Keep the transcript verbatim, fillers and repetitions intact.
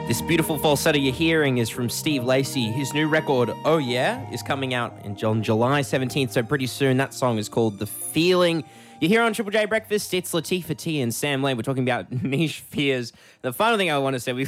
This beautiful falsetto you're hearing is from Steve Lacy. His new record, Oh Yeah, is coming out in- on July seventeenth, so pretty soon. That song is called The Feeling. You're here on Triple J Breakfast. It's Latifah T and Sam Lane. We're talking about niche fears. The final thing I want to say, we